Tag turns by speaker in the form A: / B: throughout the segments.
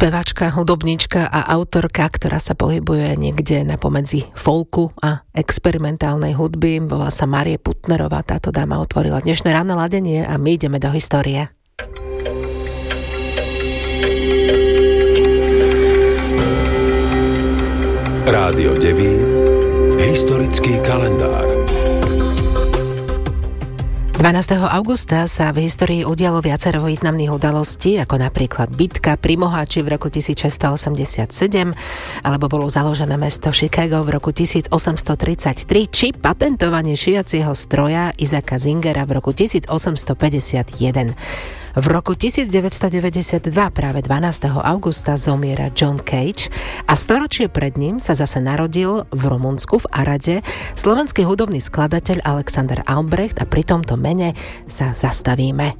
A: Speváčka, hudobníčka a autorka, ktorá sa pohybuje niekde na pomedzi folku a experimentálnej hudby. Volá sa Márie Putnerová. Táto dáma otvorila dnešné ranné ladenie a my ideme do histórie.
B: Rádio Devín. Historický kalendár.
A: 12. augusta sa v histórii udialo viacero významných udalostí, ako napríklad bitka pri Moháči v roku 1687, alebo bolo založené mesto Chicago v roku 1833, či patentovanie šijacieho stroja Isaaca Zingera v roku 1851. V roku 1992, práve 12. augusta, zomiera John Cage a storočie pred ním sa zase narodil v Rumunsku v Arade slovenský hudobný skladateľ Alexander Albrecht a pri tomto mene sa zastavíme.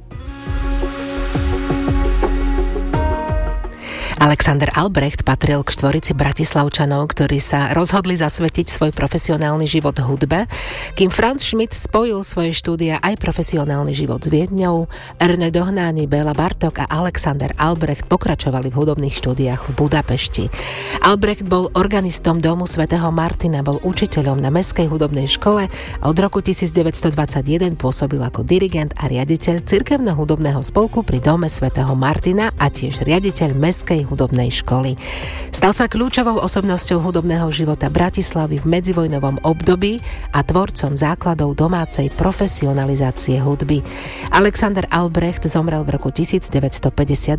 A: Alexander Albrecht patril k štvorici Bratislavčanov, ktorí sa rozhodli zasvetiť svoj profesionálny život hudbe, kým Franz Schmidt spojil svoje štúdia aj profesionálny život s Viedňou, Ernő Dohnányi, Béla Bartók a Alexander Albrecht pokračovali v hudobných štúdiách v Budapešti. Albrecht bol organistom domu svätého Martina, bol učiteľom na Mestskej hudobnej škole a od roku 1921 pôsobil ako dirigent a riaditeľ cirkevno-hudobného spolku pri dome svätého Martina a tiež riaditeľ Mestskej hudobnej školy. Stal sa kľúčovou osobnosťou hudobného života Bratislavy v medzivojnovom období a tvorcom základov domácej profesionalizácie hudby. Alexander Albrecht zomrel v roku 1958.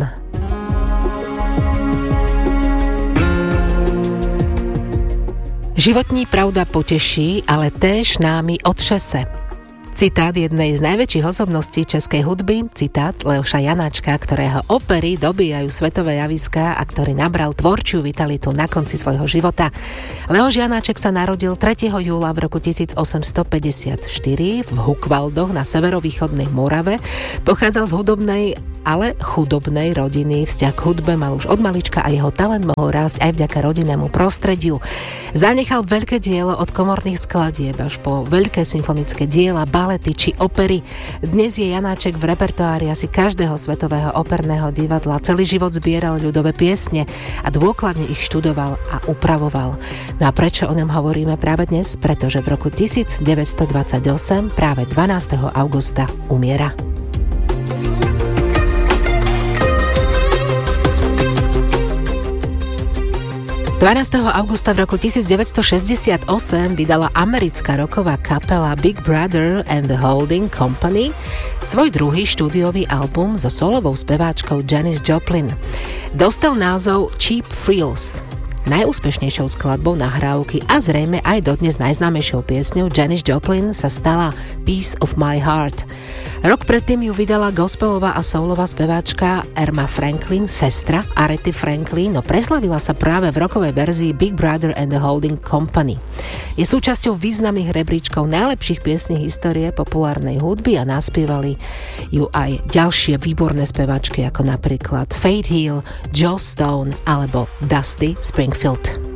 A: Životní pravda poteší, ale též námi odšese. Citát jednej z najväčších osobností českej hudby, citát Leoša Janáčka, ktorého opery dobíjajú svetové javiská a ktorý nabral tvorčiu vitalitu na konci svojho života. Leoš Janáček sa narodil 3. júla v roku 1854 v Hukvaldoch na severovýchodnej Morave. Pochádzal z hudobnej, ale chudobnej rodiny. Vzťah k hudbe mal už od malička a jeho talent mohol rásť aj vďaka rodinnému prostrediu. Zanechal veľké dielo od komorných skladieb až po veľké symfonické diela, balety či opery. Dnes je Janáček v repertoári asi každého svetového operného divadla. Celý život zbieral ľudové piesne a dôkladne ich študoval a upravoval. No a prečo o ňom hovoríme práve dnes? Pretože v roku 1928 práve 12. augusta umiera. 12. augusta v roku 1968 vydala americká rocková kapela Big Brother and the Holding Company svoj druhý štúdiový album so solovou speváčkou Janis Joplin. Dostal názov Cheap Thrills. Najúspešnejšou skladbou nahrávky a zrejme aj dodnes najznámejšou piesňou Janis Joplin sa stala Piece of My Heart. Rok predtým ju vydala gospelová a soulová speváčka Erma Franklin, sestra Aretty Franklin, no preslavila sa práve v rockovej verzii Big Brother and the Holding Company. Je súčasťou významných rebríčkov najlepších piesní histórie populárnej hudby a naspievali ju aj ďalšie výborné speváčky ako napríklad Faith Hill, Joss Stone alebo Dusty Springfield.